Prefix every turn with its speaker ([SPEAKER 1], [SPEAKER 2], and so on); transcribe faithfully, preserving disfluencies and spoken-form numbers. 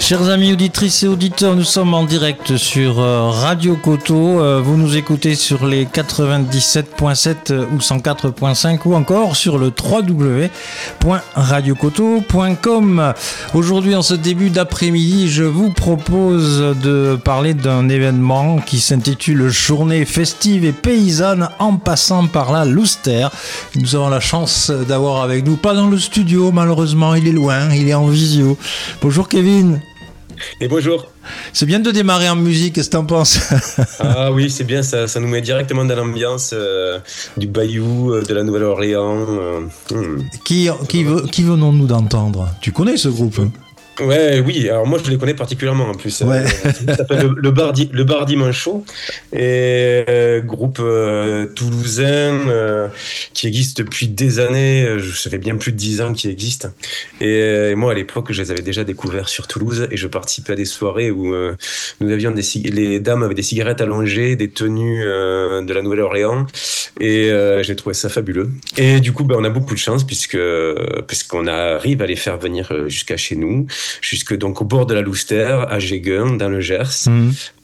[SPEAKER 1] Chers amis auditrices et auditeurs, nous sommes en direct sur Radio Coteau. Vous nous écoutez sur les quatre-vingt-dix-sept virgule sept ou cent quatre virgule cinq ou encore sur le w w w point radio coteau point com. Aujourd'hui, en ce début d'après-midi, je vous propose de parler d'un événement qui s'intitule Journée festive et paysanne en passant par la Louster. Nous avons la chance d'avoir avec nous, pas dans le studio malheureusement, il est loin, il est en visio. Bonjour Kevin.
[SPEAKER 2] Et bonjour.
[SPEAKER 1] C'est bien de démarrer en musique, qu'est-ce que t'en penses?
[SPEAKER 2] Ah oui, c'est bien, ça, ça nous met directement dans l'ambiance euh, du Bayou, euh, de la Nouvelle-Orléans. Euh, hmm.
[SPEAKER 1] Qui, qui, qui venons-nous d'entendre? Tu connais ce groupe?
[SPEAKER 2] Ouais, oui, alors moi je les connais particulièrement en plus.
[SPEAKER 1] Ouais.
[SPEAKER 2] Euh, ça s'appelle le, le Bar Di, le Bar Dimanchot, et euh, groupe euh, toulousain euh, qui existe depuis des années, ça fait bien plus de dix ans qu'il existe. Et, euh, et moi à l'époque je les avais déjà découverts sur Toulouse et je participais à des soirées où euh, nous avions des les dames avaient des cigarettes allongées, des tenues euh, de la Nouvelle-Orléans, et euh, j'ai trouvé ça fabuleux. Et du coup ben, on a beaucoup de chance puisque puisqu'on arrive à les faire venir jusqu'à chez nous, jusque donc au bord de la Louster, à Jégun, dans le Gers. Mmh.